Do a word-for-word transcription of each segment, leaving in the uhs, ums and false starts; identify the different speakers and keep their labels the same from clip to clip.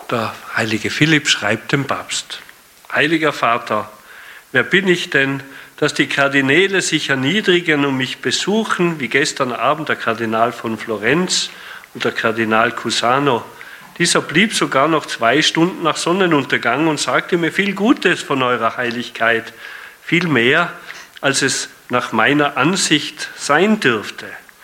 Speaker 1: Der heilige Philipp schreibt dem Papst: Heiliger Vater, wer bin ich denn, dass die Kardinäle sich erniedrigen und mich besuchen, wie gestern Abend der Kardinal von Florenz und der Kardinal Cusano. Dieser blieb sogar noch zwei Stunden nach Sonnenuntergang und sagte mir viel Gutes von eurer Heiligkeit, viel mehr, als es nach meiner Ansicht sein dürfte.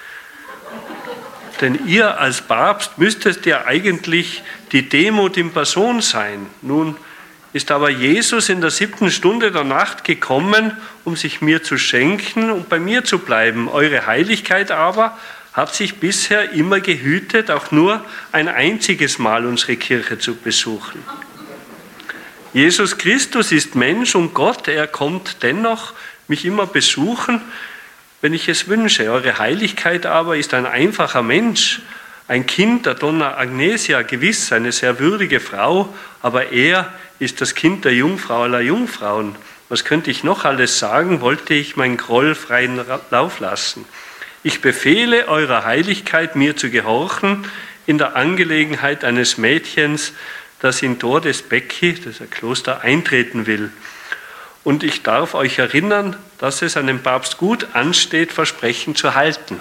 Speaker 1: Denn ihr als Papst müsstet ja eigentlich die Demut in Person sein. Nun ist aber Jesus in der siebten Stunde der Nacht gekommen, um sich mir zu schenken und bei mir zu bleiben. Eure Heiligkeit aber hat sich bisher immer gehütet, auch nur ein einziges Mal unsere Kirche zu besuchen. Jesus Christus ist Mensch und Gott, er kommt dennoch mich immer besuchen, wenn ich es wünsche. Eure Heiligkeit aber ist ein einfacher Mensch, ein Kind der Donna Agnesia, gewiss eine sehr würdige Frau, aber er ist das Kind der Jungfrau aller Jungfrauen. Was könnte ich noch alles sagen, wollte ich meinen Groll freien Lauf lassen. Ich befehle eurer Heiligkeit, mir zu gehorchen in der Angelegenheit eines Mädchens, das in Tordes Becchi, das ist ein Kloster, eintreten will. Und ich darf euch erinnern, dass es einem Papst gut ansteht, Versprechen zu halten.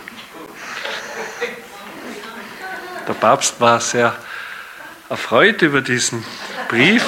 Speaker 1: Der Papst war sehr erfreut über diesen Brief,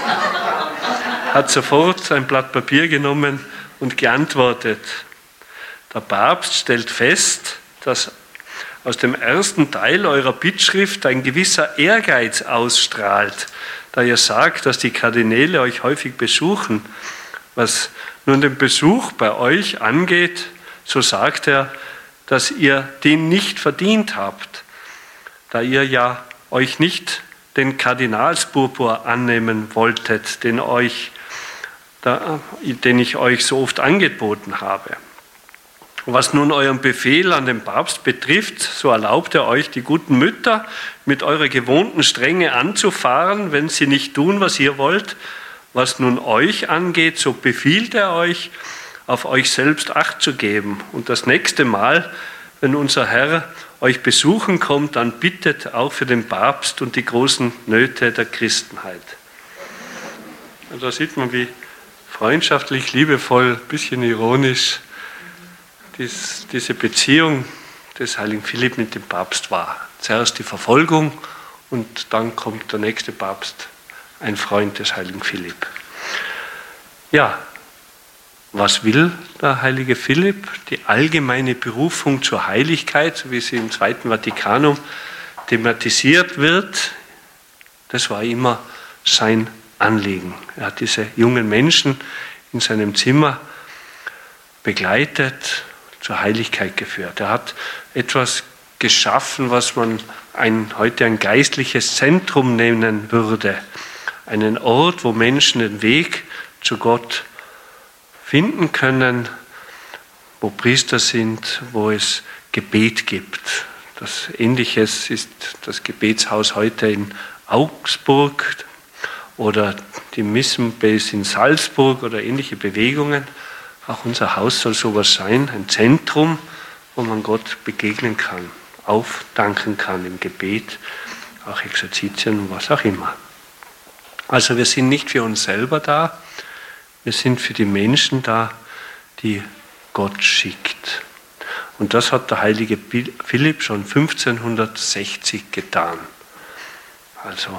Speaker 1: hat sofort ein Blatt Papier genommen und geantwortet. Der Papst stellt fest, dass aus dem ersten Teil eurer Bittschrift ein gewisser Ehrgeiz ausstrahlt, da ihr sagt, dass die Kardinäle euch häufig besuchen. Was nun den Besuch bei euch angeht, so sagt er, dass ihr den nicht verdient habt, da ihr ja euch nicht den Kardinalspurpur annehmen wolltet, den, euch, da, den ich euch so oft angeboten habe. Was nun euren Befehl an den Papst betrifft, so erlaubt er euch, die guten Mütter mit eurer gewohnten Strenge anzufahren, wenn sie nicht tun, was ihr wollt. Was nun euch angeht, so befiehlt er euch, auf euch selbst Acht zu geben. Und das nächste Mal, wenn unser Herr euch besuchen kommt, dann bittet auch für den Papst und die großen Nöte der Christenheit. Und da sieht man, wie freundschaftlich, liebevoll, ein bisschen ironisch dies, diese Beziehung des heiligen Philipp mit dem Papst war. Zuerst die Verfolgung und dann kommt der nächste Papst, ein Freund des heiligen Philipp. Ja, was will der heilige Philipp? Die allgemeine Berufung zur Heiligkeit, so wie sie im Zweiten Vatikanum thematisiert wird, das war immer sein Anliegen. Er hat diese jungen Menschen in seinem Zimmer begleitet, zur Heiligkeit geführt. Er hat etwas geschaffen, was man ein, heute ein geistliches Zentrum nennen würde. Einen Ort, wo Menschen den Weg zu Gott finden können, wo Priester sind, wo es Gebet gibt. Das Ähnliches ist das Gebetshaus heute in Augsburg oder die Mission Base in Salzburg oder ähnliche Bewegungen. Auch unser Haus soll sowas sein, ein Zentrum, wo man Gott begegnen kann, aufdanken kann im Gebet, auch Exerzitien und was auch immer. Also wir sind nicht für uns selber da, wir sind für die Menschen da, die Gott schickt. Und das hat der heilige Philipp schon fünfzehnhundertsechzig getan. Also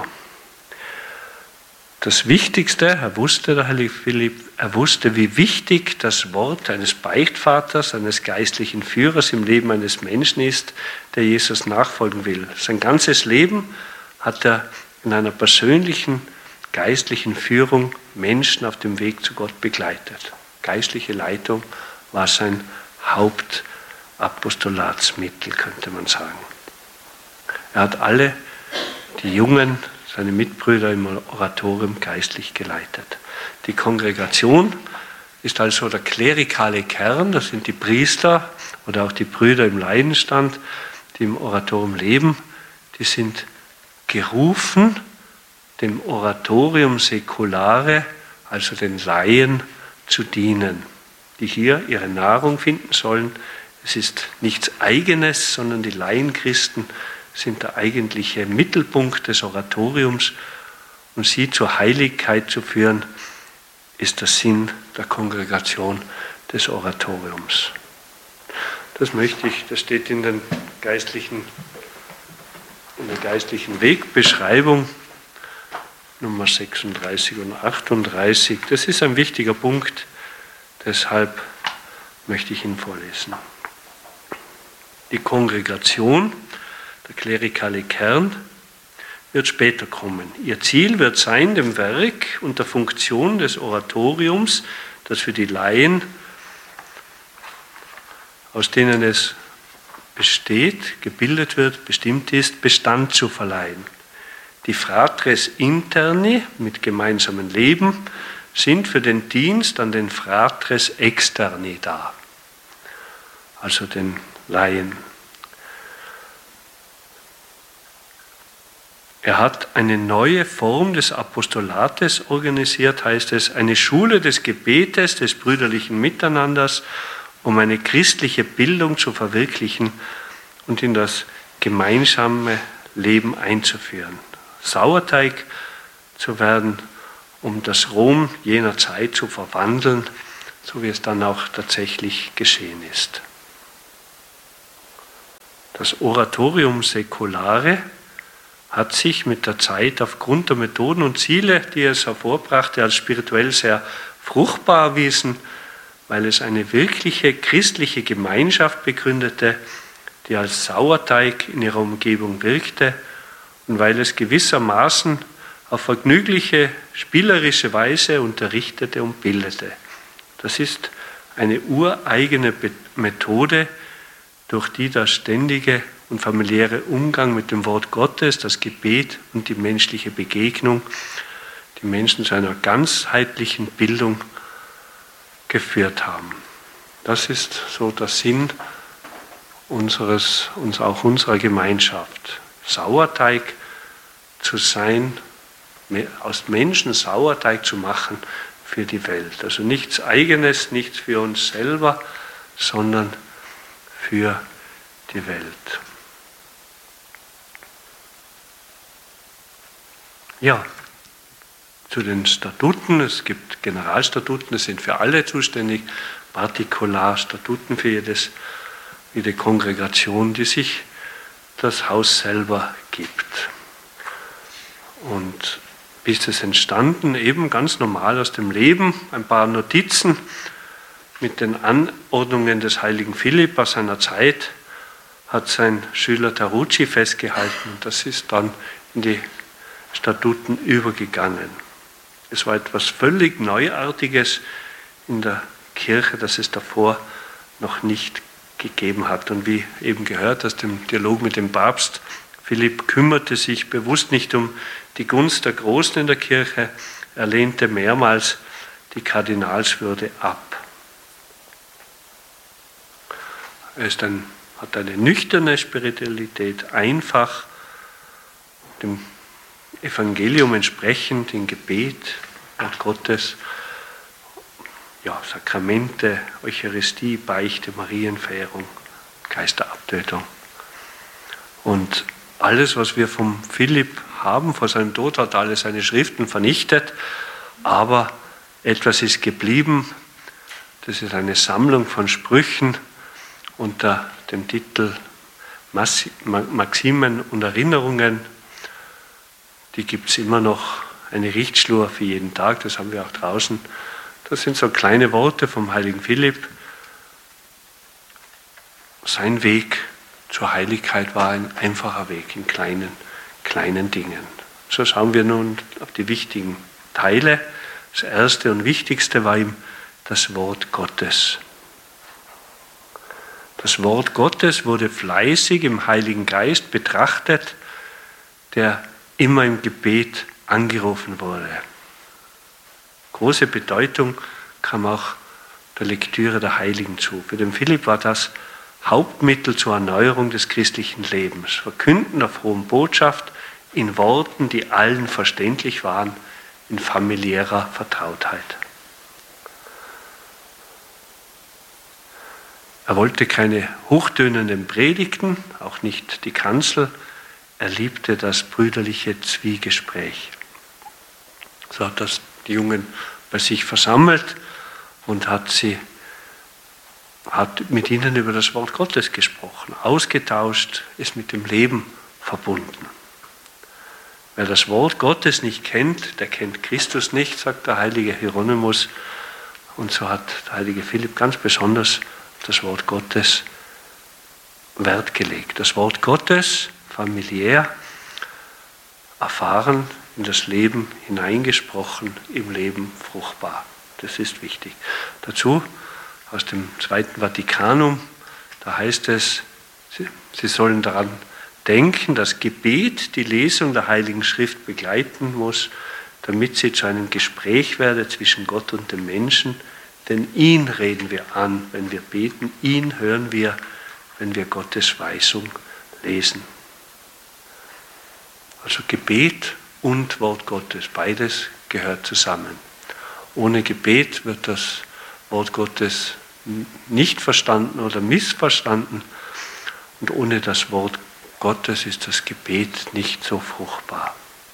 Speaker 1: das Wichtigste, er wusste, der heilige Philipp, er wusste, wie wichtig das Wort eines Beichtvaters, eines geistlichen Führers im Leben eines Menschen ist, der Jesus nachfolgen will. Sein ganzes Leben hat er in einer persönlichen, geistlichen Führung Menschen auf dem Weg zu Gott begleitet. Geistliche Leitung war sein Hauptapostolatsmittel, könnte man sagen. Er hat alle die Jungen, seine Mitbrüder im Oratorium geistlich geleitet. Die Kongregation ist also der klerikale Kern, das sind die Priester oder auch die Brüder im Laienstand, die im Oratorium leben, die sind gerufen, dem Oratorium Seculare, also den Laien, zu dienen, die hier ihre Nahrung finden sollen. Es ist nichts Eigenes, sondern die Laienchristen sind der eigentliche Mittelpunkt des Oratoriums und sie zur Heiligkeit zu führen, ist der Sinn der Kongregation des Oratoriums. Das möchte ich, das steht in, den geistlichen, in der geistlichen Wegbeschreibung, Nummer sechsunddreißig und achtunddreißig. Das ist ein wichtiger Punkt, deshalb möchte ich ihn vorlesen. Die Kongregation, der klerikale Kern, wird später kommen. Ihr Ziel wird sein, dem Werk und der Funktion des Oratoriums, das für die Laien, aus denen es besteht, gebildet wird, bestimmt ist, Bestand zu verleihen. Die Fratres interni mit gemeinsamem Leben sind für den Dienst an den Fratres externi da, also den Laien. Er hat eine neue Form des Apostolates organisiert, heißt es, eine Schule des Gebetes, des brüderlichen Miteinanders, um eine christliche Bildung zu verwirklichen und in das gemeinsame Leben einzuführen. Sauerteig zu werden, um das Rom jener Zeit zu verwandeln, so wie es dann auch tatsächlich geschehen ist. Das Oratorium Säkulare hat sich mit der Zeit aufgrund der Methoden und Ziele, die es hervorbrachte, als spirituell sehr fruchtbar erwiesen, weil es eine wirkliche christliche Gemeinschaft begründete, die als Sauerteig in ihrer Umgebung wirkte und weil es gewissermaßen auf vergnügliche, spielerische Weise unterrichtete und bildete. Das ist eine ureigene Methode, durch die der ständige und familiäre Umgang mit dem Wort Gottes, das Gebet und die menschliche Begegnung die Menschen zu einer ganzheitlichen Bildung geführt haben. Das ist so der Sinn unseres, uns auch unserer Gemeinschaft. Sauerteig zu sein, aus Menschen Sauerteig zu machen für die Welt. Also nichts Eigenes, nichts für uns selber, sondern für die Welt. Ja, zu den Statuten. Es gibt Generalstatuten, das sind für alle zuständig, Partikularstatuten für jedes, jede Kongregation, die sich das Haus selber gibt. Und wie ist es entstanden? Eben ganz normal aus dem Leben, ein paar Notizen mit den Anordnungen des heiligen Philipp aus seiner Zeit, hat sein Schüler Tarucci festgehalten. Das ist dann in die Statuten übergegangen. Es war etwas völlig Neuartiges in der Kirche, das es davor noch nicht gegeben hat. Und wie eben gehört aus dem Dialog mit dem Papst, Philipp kümmerte sich bewusst nicht um die Gunst der Großen in der Kirche, er lehnte mehrmals die Kardinalswürde ab. Er ist ein, hat eine nüchterne Spiritualität, einfach dem Evangelium entsprechend, in Gebet, Wort Gottes, ja, Sakramente, Eucharistie, Beichte, Marienverehrung, Geisterabtötung. Und alles, was wir vom Philipp haben, vor seinem Tod hat alle seine Schriften vernichtet, aber etwas ist geblieben. Das ist eine Sammlung von Sprüchen unter dem Titel Maximen und Erinnerungen. Die gibt es immer noch, eine Richtschnur für jeden Tag, das haben wir auch draußen. Das sind so kleine Worte vom heiligen Philipp. Sein Weg zur Heiligkeit war ein einfacher Weg in kleinen, kleinen Dingen. So schauen wir nun auf die wichtigen Teile. Das erste und wichtigste war ihm das Wort Gottes. Das Wort Gottes wurde fleißig im Heiligen Geist betrachtet, der immer im Gebet angerufen wurde. Große Bedeutung kam auch der Lektüre der Heiligen zu. Für den Philipp war das Hauptmittel zur Erneuerung des christlichen Lebens. Verkünden der frohen Botschaft in Worten, die allen verständlich waren, in familiärer Vertrautheit. Er wollte keine hochtönenden Predigten, auch nicht die Kanzel. Er liebte das brüderliche Zwiegespräch. So hat das die Jungen bei sich versammelt und hat sie hat mit ihnen über das Wort Gottes gesprochen, ausgetauscht, es mit dem Leben verbunden. Wer das Wort Gottes nicht kennt, der kennt Christus nicht, sagt der heilige Hieronymus. Und so hat der heilige Philipp ganz besonders das Wort Gottes Wert gelegt. Das Wort Gottes familiär erfahren, in das Leben hineingesprochen, im Leben fruchtbar. Das ist wichtig. Dazu aus dem Zweiten Vatikanum, da heißt es, Sie, Sie sollen daran denken, dass Gebet die Lesung der Heiligen Schrift begleiten muss, damit sie zu einem Gespräch werde zwischen Gott und dem Menschen. Denn ihn reden wir an, wenn wir beten, ihn hören wir, wenn wir Gottes Weisung lesen. Also Gebet und Wort Gottes, beides gehört zusammen. Ohne Gebet wird das Wort Gottes nicht verstanden oder missverstanden und ohne das Wort Gottes ist das Gebet nicht so fruchtbar.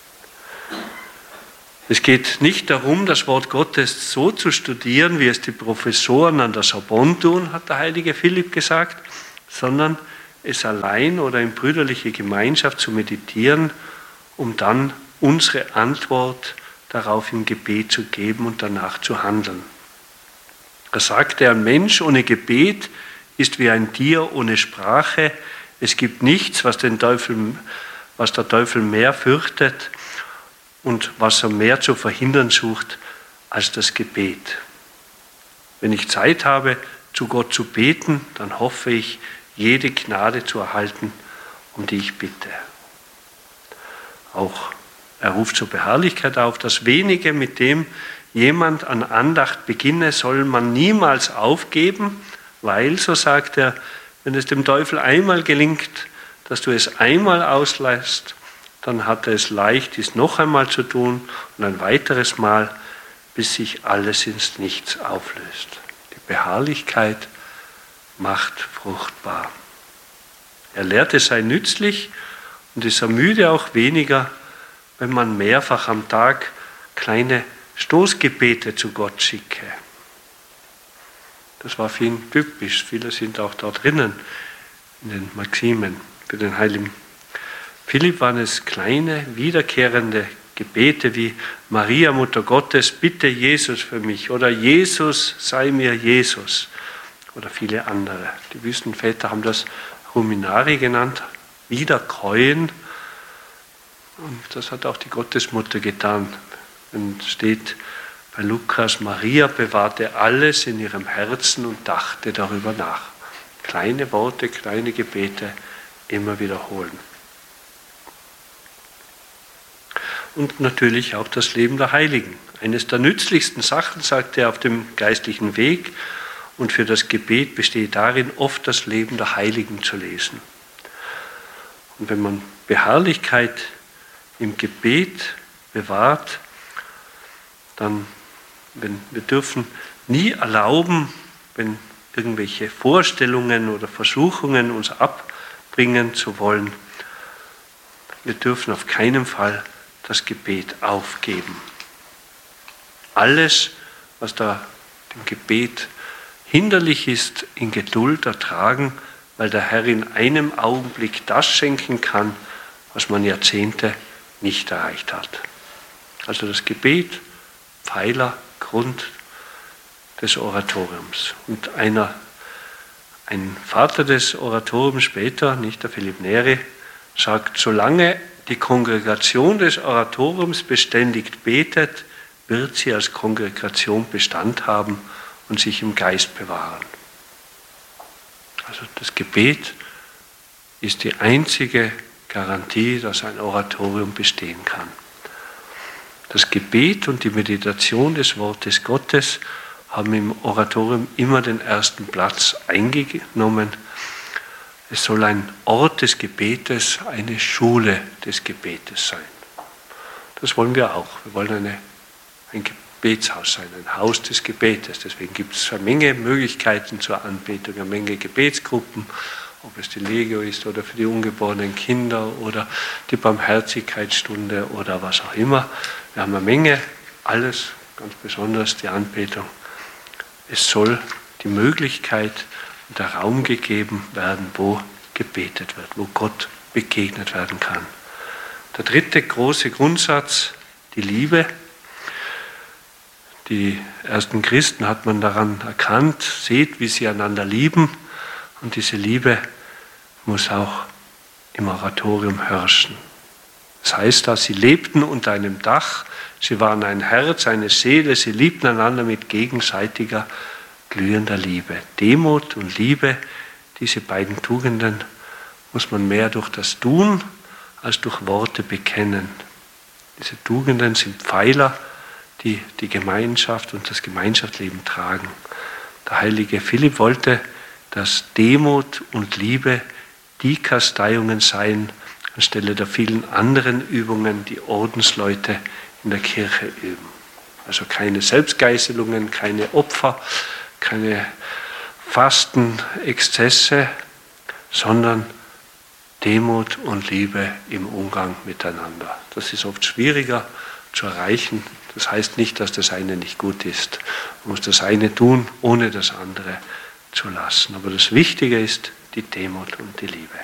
Speaker 1: Es geht nicht darum, das Wort Gottes so zu studieren, wie es die Professoren an der Sorbonne tun, hat der heilige Philipp gesagt, sondern es allein oder in brüderliche Gemeinschaft zu meditieren, um dann unsere Antwort darauf im Gebet zu geben und danach zu handeln. Er sagte, ein Mensch ohne Gebet ist wie ein Tier ohne Sprache. Es gibt nichts, was, den Teufel, was der Teufel mehr fürchtet und was er mehr zu verhindern sucht als das Gebet. Wenn ich Zeit habe, zu Gott zu beten, dann hoffe ich, jede Gnade zu erhalten, um die ich bitte. Auch er ruft zur Beharrlichkeit auf, das Wenige, mit dem jemand an Andacht beginne, soll man niemals aufgeben, weil, so sagt er, wenn es dem Teufel einmal gelingt, dass du es einmal auslässt, dann hat er es leicht, dies noch einmal zu tun und ein weiteres Mal, bis sich alles ins Nichts auflöst. Die Beharrlichkeit macht fruchtbar. Er lehrt, es sei nützlich und es ermüde auch weniger, wenn man mehrfach am Tag kleine Stoßgebete zu Gott schicke. Das war für ihn typisch. Viele sind auch da drinnen in den Maximen. Für den heiligen Philipp waren es kleine, wiederkehrende Gebete wie Maria, Mutter Gottes, bitte Jesus für mich oder Jesus, sei mir Jesus oder viele andere. Die Wüstenväter haben das Ruminari genannt, Wiederkäuen. Und das hat auch die Gottesmutter getan. Und steht bei Lukas, Maria bewahrte alles in ihrem Herzen und dachte darüber nach. Kleine Worte, kleine Gebete immer wiederholen. Und natürlich auch das Leben der Heiligen. Eines der nützlichsten Sachen, sagt er, auf dem geistlichen Weg und für das Gebet besteht darin, oft das Leben der Heiligen zu lesen. Und wenn man Beharrlichkeit im Gebet bewahrt, dann, wenn wir dürfen nie erlauben, wenn irgendwelche Vorstellungen oder Versuchungen uns abbringen zu wollen, wir dürfen auf keinen Fall das Gebet aufgeben. Alles, was da dem Gebet hinderlich ist, in Geduld ertragen, weil der Herr in einem Augenblick das schenken kann, was man Jahrzehnte nicht erreicht hat. Also das Gebet, Pfeiler, Grund des Oratoriums. Und einer, ein Vater des Oratoriums später, nicht der Philipp Neri, sagt, solange die Kongregation des Oratoriums beständig betet, wird sie als Kongregation Bestand haben und sich im Geist bewahren. Also das Gebet ist die einzige Garantie, dass ein Oratorium bestehen kann. Das Gebet und die Meditation des Wortes Gottes haben im Oratorium immer den ersten Platz eingenommen. Es soll ein Ort des Gebetes, eine Schule des Gebetes sein. Das wollen wir auch. Wir wollen eine, ein Gebetshaus sein, ein Haus des Gebetes. Deswegen gibt es eine Menge Möglichkeiten zur Anbetung, eine Menge Gebetsgruppen, ob es die Legio ist oder für die ungeborenen Kinder oder die Barmherzigkeitsstunde oder was auch immer. Wir haben eine Menge alles, ganz besonders die Anbetung. Es soll die Möglichkeit und der Raum gegeben werden, wo gebetet wird, wo Gott begegnet werden kann. Der dritte große Grundsatz, die Liebe. Die ersten Christen hat man daran erkannt, seht, wie sie einander lieben. Und diese Liebe muss auch im Oratorium herrschen. Das heißt, dass sie lebten unter einem Dach, sie waren ein Herz, eine Seele, sie liebten einander mit gegenseitiger, glühender Liebe. Demut und Liebe, diese beiden Tugenden, muss man mehr durch das Tun als durch Worte bekennen. Diese Tugenden sind Pfeiler, die die Gemeinschaft und das Gemeinschaftsleben tragen. Der heilige Philipp wollte, dass Demut und Liebe die Kasteiungen seien, anstelle der vielen anderen Übungen, die Ordensleute in der Kirche üben. Also keine Selbstgeißelungen, keine Opfer, keine Fastenexzesse, sondern Demut und Liebe im Umgang miteinander. Das ist oft schwieriger zu erreichen. Das heißt nicht, dass das eine nicht gut ist. Man muss das eine tun, ohne das andere zu lassen. Aber das Wichtige ist die Demut und die Liebe.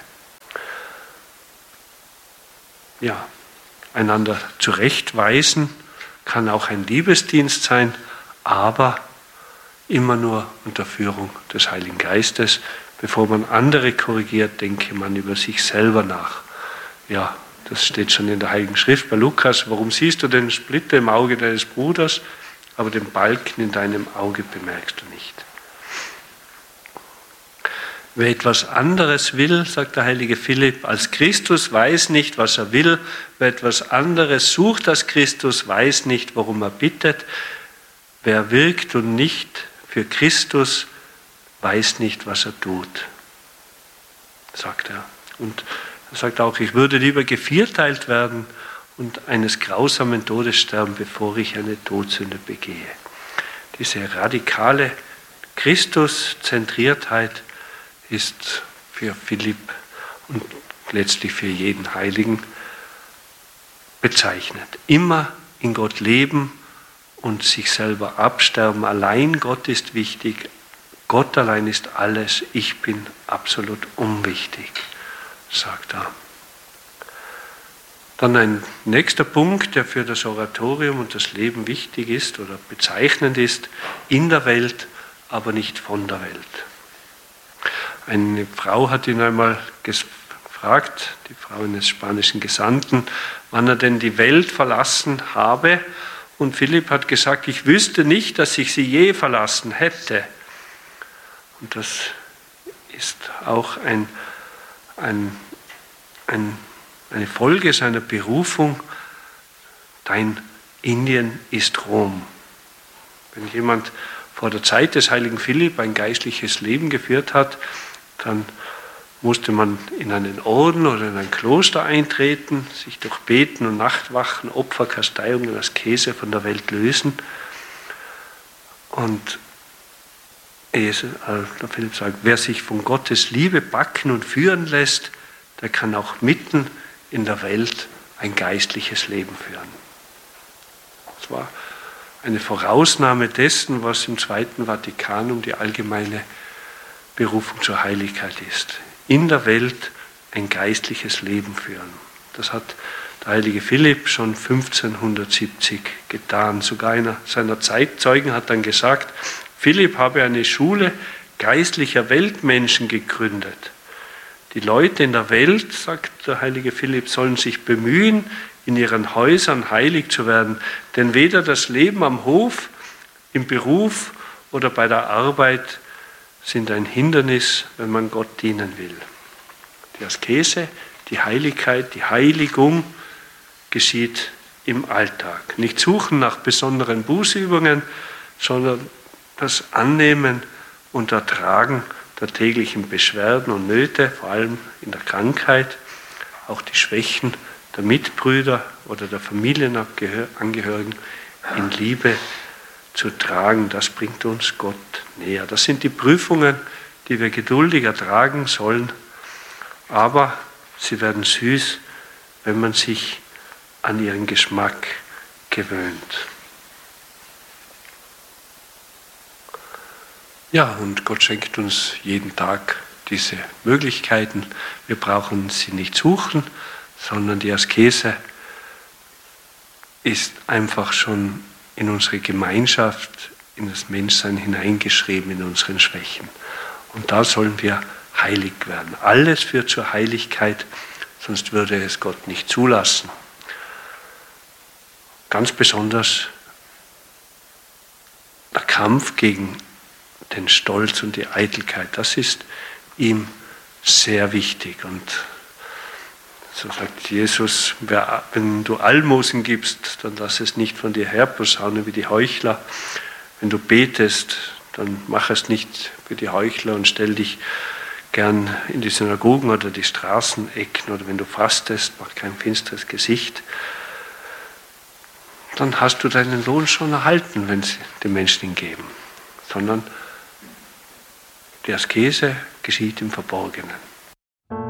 Speaker 1: Ja, einander zurechtweisen kann auch ein Liebesdienst sein, aber immer nur unter Führung des Heiligen Geistes. Bevor man andere korrigiert, denke man über sich selber nach. Ja, das steht schon in der Heiligen Schrift bei Lukas. Warum siehst du den Splitter im Auge deines Bruders, aber den Balken in deinem Auge bemerkst du nicht? Wer etwas anderes will, sagt der heilige Philipp, als Christus, weiß nicht, was er will. Wer etwas anderes sucht als Christus, weiß nicht, worum er bittet. Wer wirkt und nicht für Christus, weiß nicht, was er tut, sagt er. Und er sagt auch, ich würde lieber gevierteilt werden und eines grausamen Todes sterben, bevor ich eine Todsünde begehe. Diese radikale Christuszentriertheit ist für Philipp und letztlich für jeden Heiligen bezeichnet. Immer in Gott leben und sich selber absterben. Allein Gott ist wichtig. Gott allein ist alles. Ich bin absolut unwichtig, sagt er. Dann ein nächster Punkt, der für das Oratorium und das Leben wichtig ist oder bezeichnend ist, in der Welt, aber nicht von der Welt. Eine Frau hat ihn einmal gefragt, die Frau eines spanischen Gesandten, wann er denn die Welt verlassen habe. Und Philipp hat gesagt, ich wüsste nicht, dass ich sie je verlassen hätte. Und das ist auch ein, ein, ein, eine Folge seiner Berufung. Dein Indien ist Rom. Wenn jemand vor der Zeit des heiligen Philipp ein geistliches Leben geführt hat, dann musste man in einen Orden oder in ein Kloster eintreten, sich durch Beten und Nachtwachen, Opfer, Kasteiungen, Askese von der Welt lösen. Und der Philipp sagt, wer sich von Gottes Liebe backen und führen lässt, der kann auch mitten in der Welt ein geistliches Leben führen. Das war eine Vorausnahme dessen, was im Zweiten Vatikanum die allgemeine Berufung zur Heiligkeit ist. In der Welt ein geistliches Leben führen. Das hat der heilige Philipp schon fünfzehnhundertsiebzig getan. Sogar einer seiner Zeitzeugen hat dann gesagt, Philipp habe eine Schule geistlicher Weltmenschen gegründet. Die Leute in der Welt, sagt der heilige Philipp, sollen sich bemühen, in ihren Häusern heilig zu werden, denn weder das Leben am Hof, im Beruf oder bei der Arbeit sind ein Hindernis, wenn man Gott dienen will. Die Askese, die Heiligkeit, die Heiligung geschieht im Alltag. Nicht suchen nach besonderen Bußübungen, sondern das Annehmen und Ertragen der täglichen Beschwerden und Nöte, vor allem in der Krankheit, auch die Schwächen der Mitbrüder oder der Familienangehörigen in Liebe zu tragen, das bringt uns Gott näher. Das sind die Prüfungen, die wir geduldig ertragen sollen, aber sie werden süß, wenn man sich an ihren Geschmack gewöhnt. Ja, und Gott schenkt uns jeden Tag diese Möglichkeiten. Wir brauchen sie nicht suchen, sondern die Askese ist einfach schon in unsere Gemeinschaft, in das Menschsein hineingeschrieben, in unseren Schwächen. Und da sollen wir heilig werden. Alles führt zur Heiligkeit, sonst würde es Gott nicht zulassen. Ganz besonders der Kampf gegen den Stolz und die Eitelkeit, das ist ihm sehr wichtig. Und so sagt Jesus, wer, wenn du Almosen gibst, dann lass es nicht von dir herposaunen wie die Heuchler. Wenn du betest, dann mach es nicht wie die Heuchler und stell dich gern in die Synagogen oder die Straßenecken. Oder wenn du fastest, mach kein finsteres Gesicht. Dann hast du deinen Lohn schon erhalten, wenn sie den Menschen ihn geben. Sondern die Askese geschieht im Verborgenen.